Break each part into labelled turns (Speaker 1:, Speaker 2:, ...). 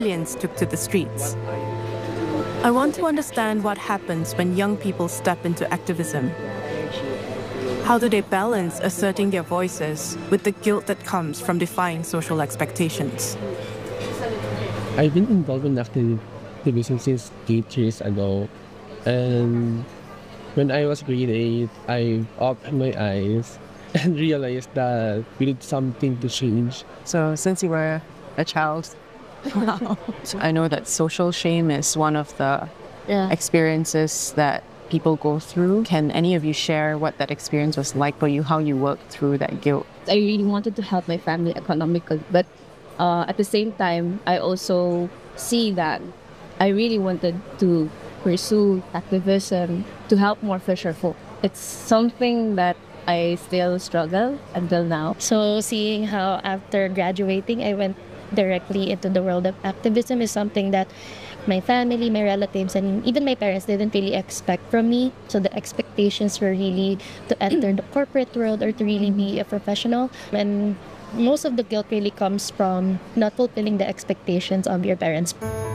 Speaker 1: Millions took to the streets. I want to understand what happens when young people step into activism. How do they balance asserting their voices with the guilt that comes from defying social expectations?
Speaker 2: I've been involved in activism since 8 years ago, and when I was grade 8, I opened my eyes and realized that we need something to change.
Speaker 3: So since you were a child, I know that social shame is one of the experiences that people go through. Can any of you share what that experience was like for you, how you worked through that guilt?
Speaker 4: I really wanted to help my family economically, but at the same time, I also see that I really wanted to pursue activism to help more fisher folk. It's something that I still struggle until now.
Speaker 5: So seeing how after graduating, I went directly into the world of activism is something that my family, my relatives, and even my parents didn't really expect from me. So the expectations were really to enter the corporate world or to really be a professional. And most of the guilt really comes from not fulfilling the expectations of your parents.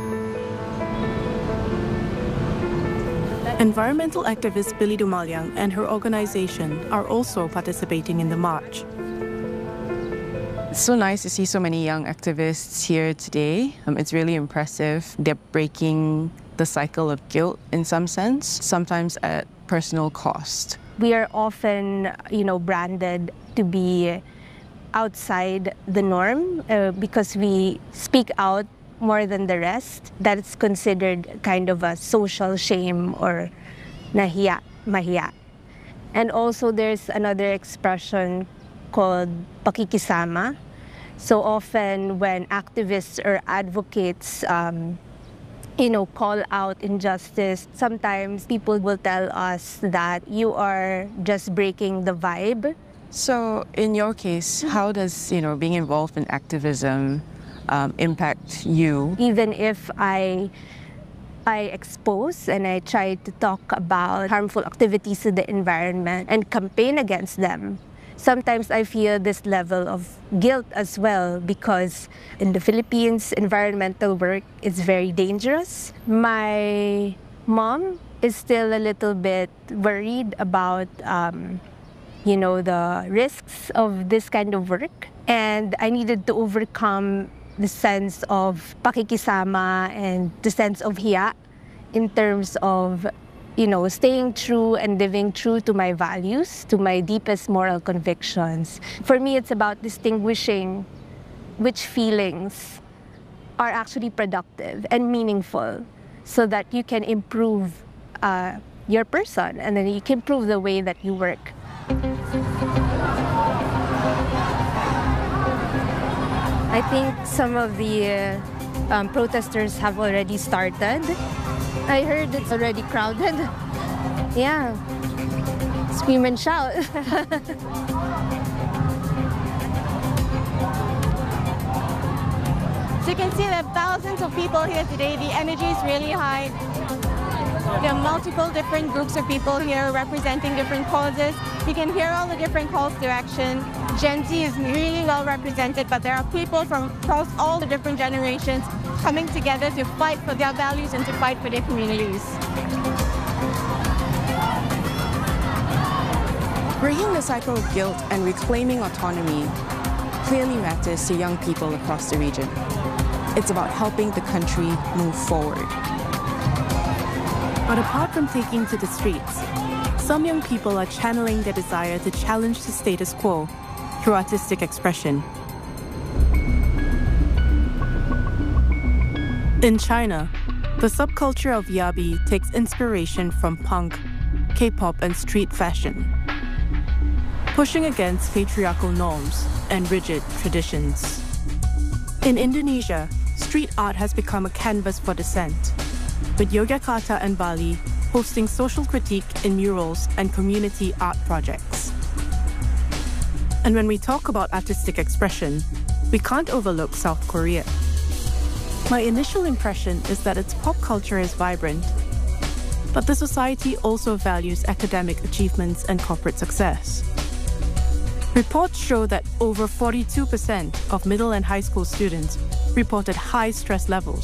Speaker 1: Environmental activist Billy Dumalyang and her organization are also participating in the march.
Speaker 3: It's so nice to see so many young activists here today. It's really impressive. They're breaking the cycle of guilt in some sense, sometimes at personal cost.
Speaker 6: We are often, branded to be outside the norm because we speak out more than the rest. That's considered kind of a social shame or nahiya, mahiya. And also there's another expression called pakikisama. So often when activists or advocates, call out injustice, sometimes people will tell us that you are just breaking the vibe.
Speaker 3: So in your case, how does, being involved in activism impact you?
Speaker 6: Even if I expose and I try to talk about harmful activities to the environment and campaign against them, sometimes I feel this level of guilt as well because in the Philippines, environmental work is very dangerous. My mom is still a little bit worried about, the risks of this kind of work. And I needed to overcome the sense of pakikisama and the sense of hiya in terms of staying true and living true to my values, to my deepest moral convictions. For me, it's about distinguishing which feelings are actually productive and meaningful so that you can improve your person and then you can improve the way that you work. I think some of the protesters have already started. I heard it's already crowded. Yeah. Scream and shout.
Speaker 7: So you can see there are thousands of people here today. The energy is really high. There are multiple different groups of people here representing different causes. You can hear all the different calls to action. Gen Z is really well represented, but there are people from across all the different generations coming together to fight for their values and to fight for their communities.
Speaker 1: Breaking the cycle of guilt and reclaiming autonomy clearly matters to young people across the region. It's about helping the country move forward. But apart from taking to the streets, some young people are channeling their desire to challenge the status quo through artistic expression. In China, the subculture of yabi takes inspiration from punk, K-pop, and street fashion, pushing against patriarchal norms and rigid traditions. In Indonesia, street art has become a canvas for dissent, with Yogyakarta and Bali hosting social critique in murals and community art projects. And when we talk about artistic expression, we can't overlook South Korea. My initial impression is that its pop culture is vibrant, but the society also values academic achievements and corporate success. Reports show that over 42% of middle and high school students reported high stress levels,